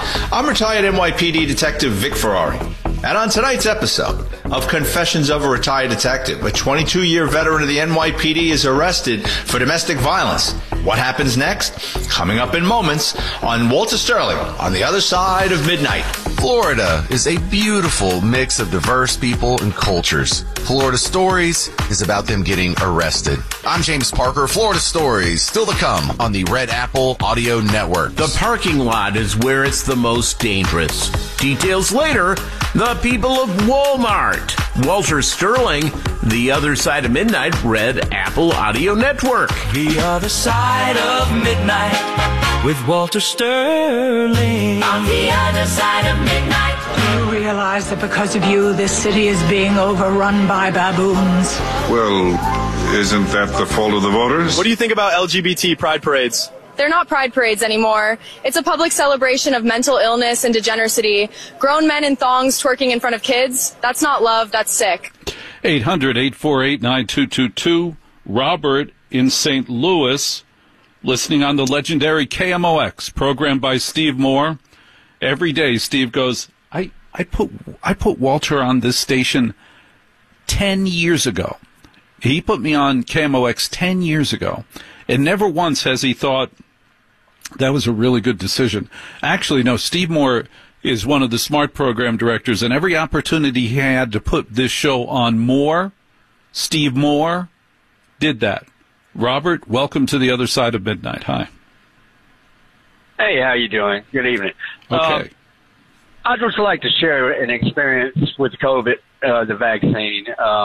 I'm retired NYPD Detective Vic Ferrari. And on tonight's episode of Confessions of a Retired Detective, a 22-year veteran of the NYPD is arrested for domestic violence. What happens next? Coming up in moments on Walter Sterling on the Other Side of Midnight. Florida is a beautiful mix of diverse people and cultures. Florida Stories is about them getting arrested. I'm James Parker. Florida Stories, still to come on the Red Apple Audio Network. The parking lot is where it's the most dangerous. Details later. The people of Walmart. Walter Sterling, The Other Side of Midnight, Red Apple Audio Network. The Other Side of Midnight with Walter Sterling. On the other side of midnight. Do you realize that because of you, this city is being overrun by baboons? Well, isn't that the fault of the voters? What do you think about LGBT pride parades? They're not pride parades anymore. It's a public celebration of mental illness and degeneracy. Grown men in thongs twerking in front of kids. That's not love, that's sick. 800-848-9222. Robert in St. Louis, listening on the legendary KMOX, programmed by Steve Moore. Every day, Steve goes, I put Walter on this station 10 years ago. He put me on KMOX 10 years ago. And never once has he thought that was a really good decision. Actually, no, Steve Moore is one of the smart program directors, and every opportunity he had to put this show on more, Steve Moore did that. Robert, welcome to the Other Side of Midnight. Hi. Hey, how you doing? Good evening. Okay. I'd just like to share an experience with COVID, the vaccine.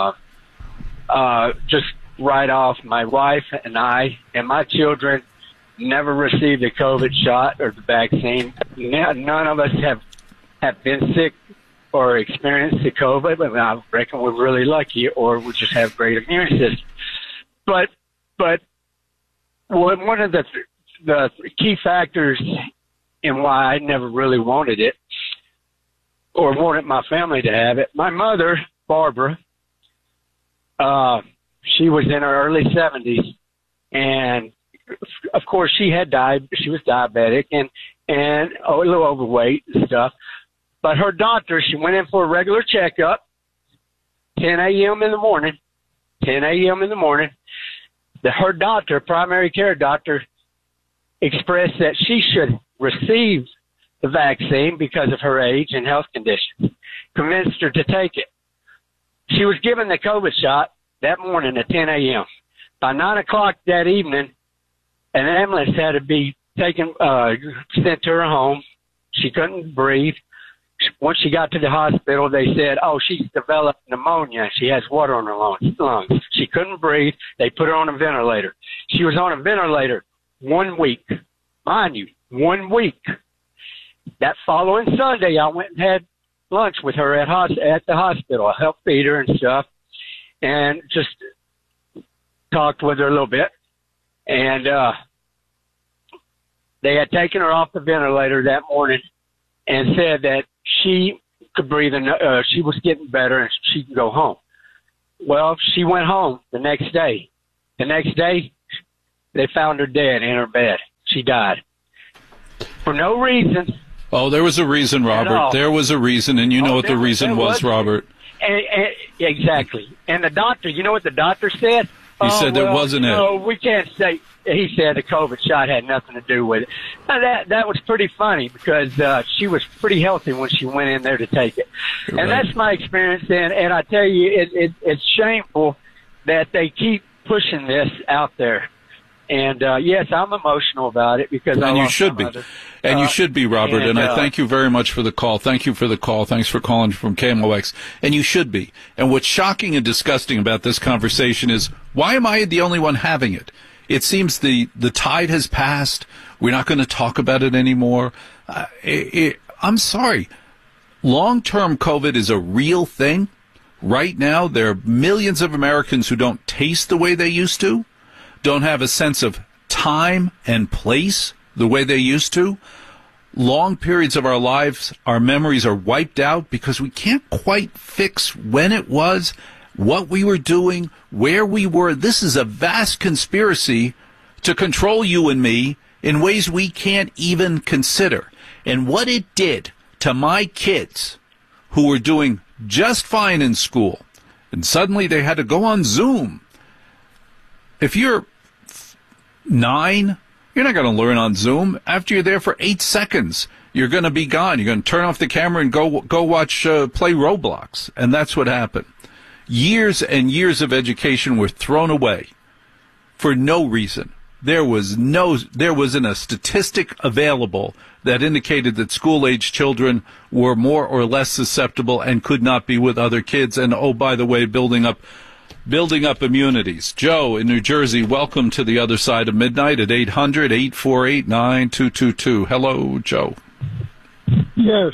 Just right off, my wife and I and my children never received the COVID shot or the vaccine. None of us have been sick or experienced the COVID. I mean, I reckon we're really lucky, or we just have great immune system. But one of the key factors in why I never really wanted it, or wanted my family to have it, my mother, Barbara, she was in her early 70s, and of course she had she was diabetic and a little overweight and stuff. But her doctor, she went in for a regular checkup, 10 a.m. in the morning. Her doctor, primary care doctor, expressed that she should receive the vaccine because of her age and health conditions. Convinced her to take it. She was given the COVID shot that morning at 10 a.m. By 9 o'clock that evening, an ambulance had to be sent to her home. She couldn't breathe. Once she got to the hospital, they said, she's developed pneumonia. She has water on her lungs. She couldn't breathe. They put her on a ventilator. She was on a ventilator 1 week. Mind you, 1 week. That following Sunday, I went and had lunch with her at the hospital. I helped feed her and stuff, and just talked with her a little bit. And they had taken her off the ventilator that morning and said that she could breathe and she was getting better and she could go home. Well, she went home the next day. The next day, they found her dead in her bed. She died. For no reason. Oh, there was a reason, Robert. There was a reason, and you know what the reason was, Robert. Exactly. And the doctor, you know what the doctor said? He said there wasn't it. No, we can't say. He said the COVID shot had nothing to do with it. Now, that was pretty funny because she was pretty healthy when she went in there to take it. You're and right. That's my experience. And I tell you, it's shameful that they keep pushing this out there. And yes, I'm emotional about it because and you should be. And you should be, Robert. And I thank you very much for the call. Thank you for the call. Thanks for calling from KMOX. And you should be. And what's shocking and disgusting about this conversation is, why am I the only one having it? It seems the tide has passed. We're not going to talk about it anymore. I'm sorry. Long-term COVID is a real thing. Right now, there are millions of Americans who don't taste the way they used to, don't have a sense of time and place the way they used to. Long periods of our lives, our memories are wiped out because we can't quite fix when it was, what we were doing, where we were. This is a vast conspiracy to control you and me in ways we can't even consider. And what it did to my kids who were doing just fine in school, and suddenly they had to go on Zoom. If you're 9, you're not going to learn on Zoom. After you're there for 8 seconds, you're going to be gone. You're going to turn off the camera and go watch play Roblox. And that's what happened. Years and years of education were thrown away for no reason. There wasn't a statistic available that indicated that school-age children were more or less susceptible and could not be with other kids. And, oh, by the way, building up immunities. Joe in New Jersey, welcome to the other side of midnight at 800-848-9222. Hello, Joe. Yes,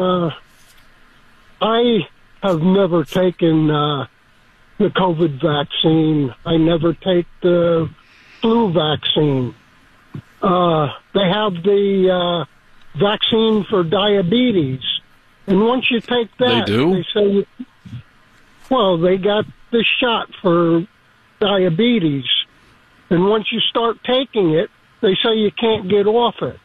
I have never taken the COVID vaccine. I never take the flu vaccine. They have the vaccine for diabetes, and once you take that, they say, well, they got the shot for diabetes, and once you start taking it, they say you can't get off it.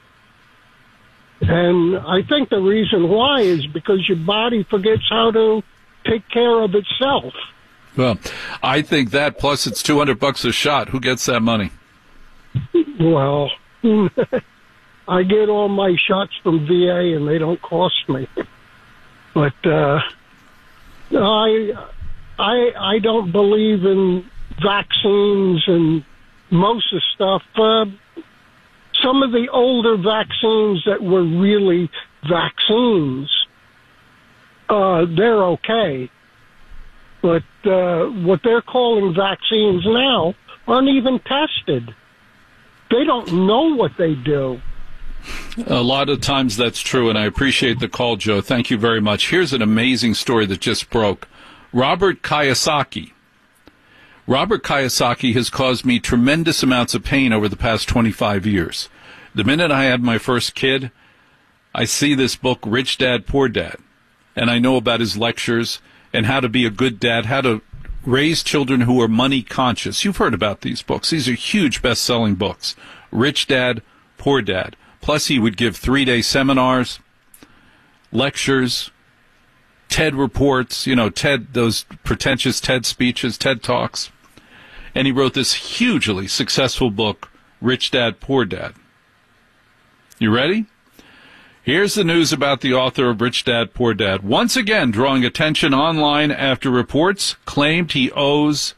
And I think the reason why is because your body forgets how to take care of itself. Well, I think that, plus it's $200 a shot. Who gets that money? Well, I get all my shots from VA, and they don't cost me. But I don't believe in vaccines and most of the stuff. Some of the older vaccines that were really vaccines, they're okay. But what they're calling vaccines now aren't even tested. They don't know what they do. A lot of times that's true, and I appreciate the call, Joe. Thank you very much. Here's an amazing story that just broke. Robert Kiyosaki. Robert Kiyosaki has caused me tremendous amounts of pain over the past 25 years. The minute I had my first kid, I see this book, Rich Dad, Poor Dad, and I know about his lectures and how to be a good dad, how to raise children who are money conscious. You've heard about these books. These are huge best-selling books. Rich Dad, Poor Dad. Plus, he would give 3-day seminars, lectures, TED reports, TED, those pretentious TED speeches, TED Talks. And he wrote this hugely successful book, Rich Dad, Poor Dad. You ready? Here's the news about the author of Rich Dad, Poor Dad. Once again, drawing attention online after reports claimed he owes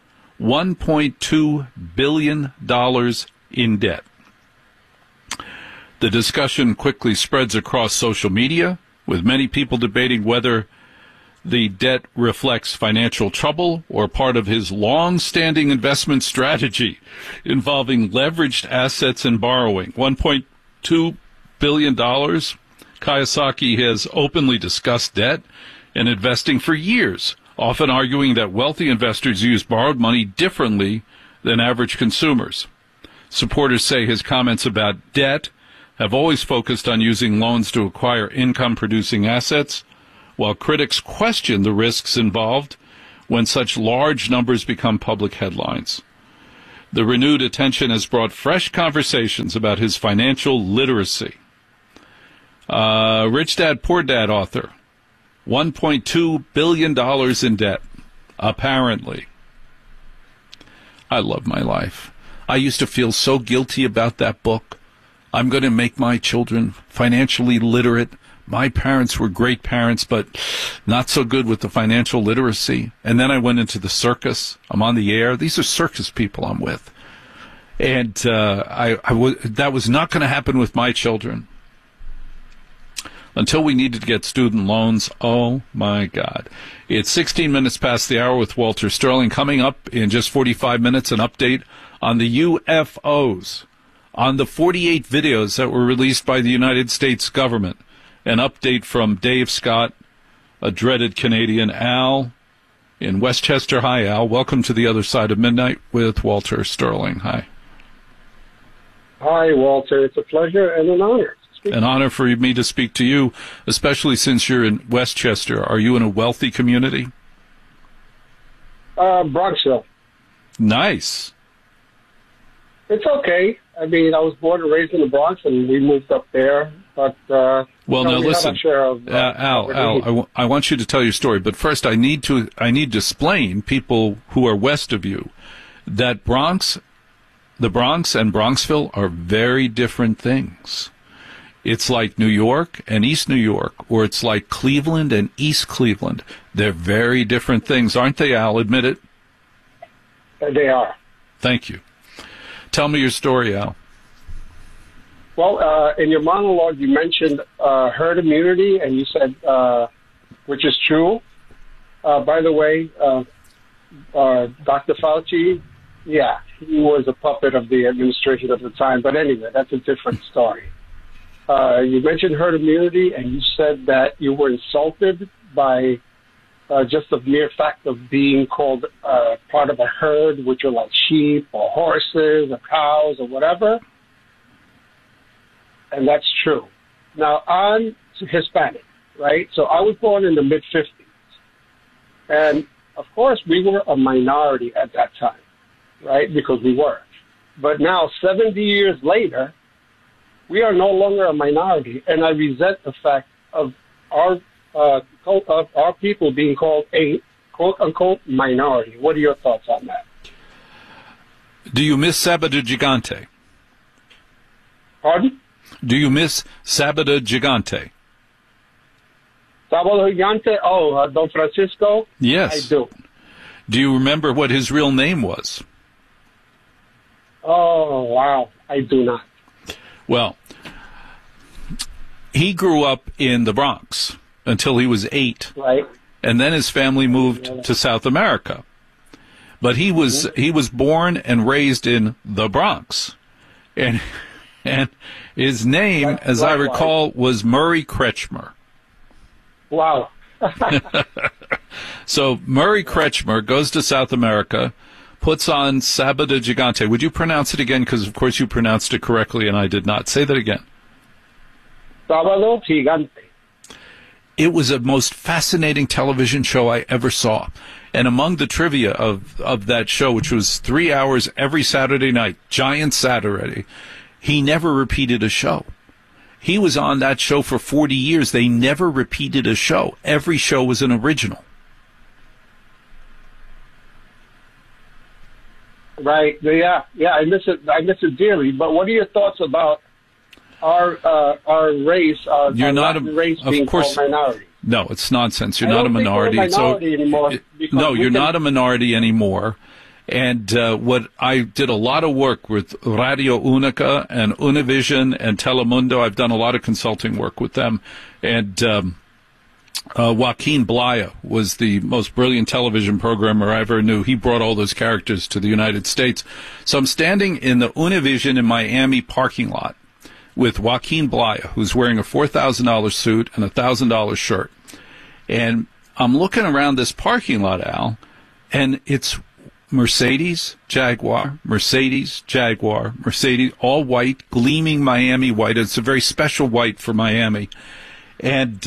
$1.2 billion in debt. The discussion quickly spreads across social media, with many people debating whether the debt reflects financial trouble or part of his long-standing investment strategy involving leveraged assets and borrowing. $1.2 billion. Kiyosaki has openly discussed debt and investing for years, often arguing that wealthy investors use borrowed money differently than average consumers. Supporters say his comments about debt have always focused on using loans to acquire income-producing assets, while critics question the risks involved when such large numbers become public headlines. The renewed attention has brought fresh conversations about his financial literacy. Rich Dad, Poor Dad author, $1.2 billion in debt, apparently. I love my life. I used to feel so guilty about that book. I'm going to make my children financially literate. My parents were great parents, but not so good with the financial literacy. And then I went into the circus. I'm on the air. These are circus people I'm with. And that was not going to happen with my children. Until we needed to get student loans. Oh, my God. It's 16 minutes past the hour with Walter Sterling. Coming up in just 45 minutes, an update on the UFOs, on the 48 videos that were released by the United States government. An update from Dave Scott, a dreaded Canadian. Al in Westchester. Hi, Al. Welcome to the other side of midnight with Walter Sterling. Hi. Hi, Walter. It's a pleasure and an honor. An honor for me to speak to you, especially since you're in Westchester. Are you in a wealthy community? Bronxville. Nice. It's okay. I mean, I was born and raised in the Bronx, and we moved up there. But well, now listen, Al, I want you to tell your story, but first I need to explain people who are west of you that the Bronx and Bronxville are very different things. It's like New York and East New York, or it's like Cleveland and East Cleveland. They're very different things, aren't they, Al? Admit it. They are. Thank you. Tell me your story, Al. Well, in your monologue, you mentioned herd immunity, and you said, which is true. By the way, Dr. Fauci, yeah, he was a puppet of the administration at the time. But anyway, that's a different story. You mentioned herd immunity, and you said that you were insulted by just the mere fact of being called part of a herd, which are like sheep or horses or cows or whatever. And that's true. Now, I'm Hispanic, right? So I was born in the mid-'50s. And, of course, we were a minority at that time, right? Because we were. But now, 70 years later, we are no longer a minority. And I resent the fact of our people being called a quote-unquote minority. What are your thoughts on that? Do you miss Sabado Gigante? Pardon? Do you miss Sabado Gigante? Sabado Gigante? Oh, Don Francisco? Yes. I do. Do you remember what his real name was? Oh, wow. I do not. Well, he grew up in the Bronx until he was 8. Right. And then his family moved to South America. But he was born and raised in the Bronx. And his name, as I recall, was Murray Kretschmer. Wow. So Murray Kretschmer goes to South America, puts on Sabado Gigante. Would you pronounce it again? Because, of course, you pronounced it correctly, and I did not. Say that again. Sabado Gigante. It was the most fascinating television show I ever saw. And among the trivia of that show, which was 3 hours every Saturday night, Giant Saturday, he never repeated a show. He was on that show for 40 years. They never repeated a show. Every show was an original. Right. Yeah. I miss it dearly. But what are your thoughts about our race? You're not a race of being course. called minority. No, it's nonsense. You're not a minority. No, you're not a minority anymore. And what I did a lot of work with Radio Unica and Univision and Telemundo. I've done a lot of consulting work with them. And Joaquin Blaya was the most brilliant television programmer I ever knew. He brought all those characters to the United States. So I'm standing in the Univision in Miami parking lot with Joaquin Blaya, who's wearing a $4,000 suit and a $1,000 shirt. And I'm looking around this parking lot, Al, and it's Mercedes, Jaguar, Mercedes, Jaguar, Mercedes, all white, gleaming Miami white. It's a very special white for Miami. And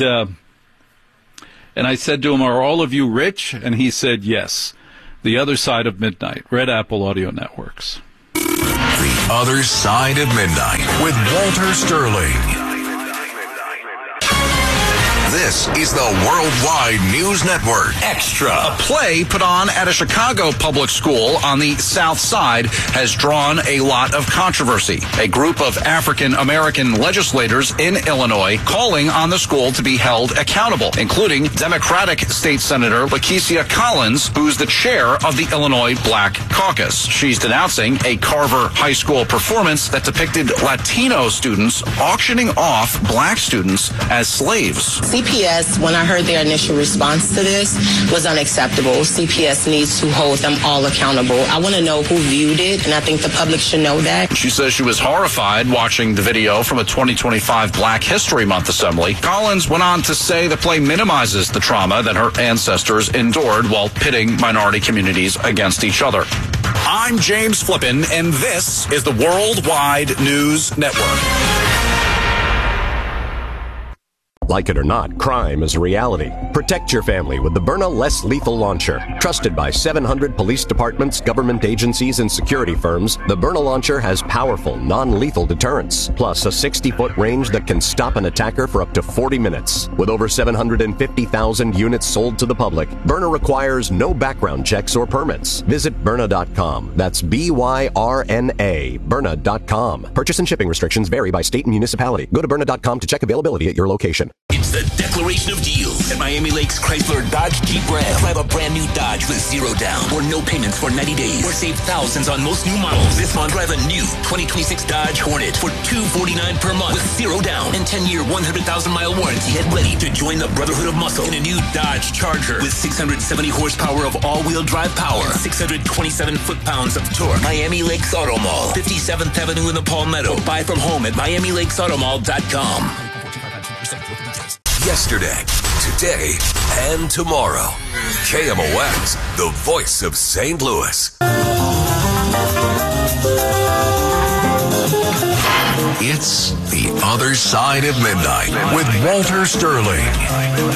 I said to him, "Are all of you rich?" And he said, "Yes." The Other Side of Midnight, Red Apple Audio Networks. The Other Side of Midnight with Walter Sterling. This is the Worldwide News Network Extra. A play put on at a Chicago public school on the South Side has drawn a lot of controversy. A group of African-American legislators in Illinois calling on the school to be held accountable, including Democratic State Senator Lakeisha Collins, who's the chair of the Illinois Black Caucus. She's denouncing a Carver High School performance that depicted Latino students auctioning off black students as slaves. CPS, when I heard their initial response to this, was unacceptable. CPS needs to hold them all accountable. I want to know who viewed it, and I think the public should know that. She says she was horrified watching the video from a 2025 Black History Month assembly. Collins went on to say the play minimizes the trauma that her ancestors endured while pitting minority communities against each other. I'm James Flippin, and this is the Worldwide News Network. Like it or not, crime is a reality. Protect your family with the Byrna Less Lethal Launcher. Trusted by 700 police departments, government agencies, and security firms, the Byrna Launcher has powerful, non-lethal deterrence, plus a 60-foot range that can stop an attacker for up to 40 minutes. With over 750,000 units sold to the public, Byrna requires no background checks or permits. Visit Byrna.com. That's B-Y-R-N-A, Byrna.com. Purchase and shipping restrictions vary by state and municipality. Go to Byrna.com to check availability at your location. It's the Declaration of Deals at Miami Lakes Chrysler Dodge Jeep Ram. Drive a brand new Dodge with 0 down or no payments for 90 days or save thousands on most new models. This month, drive a new 2026 Dodge Hornet for $249 per month with 0 down and 10-year, 100,000-mile warranty. Get ready to join the Brotherhood of Muscle in a new Dodge Charger with 670 horsepower of all-wheel drive power, 627 foot-pounds of torque. Miami Lakes Auto Mall, 57th Avenue in the Palmetto. Buy from home at MiamiLakesAutoMall.com. Yesterday, today, and tomorrow. KMOX, the voice of St. Louis. It's The Other Side of Midnight with Walter Sterling.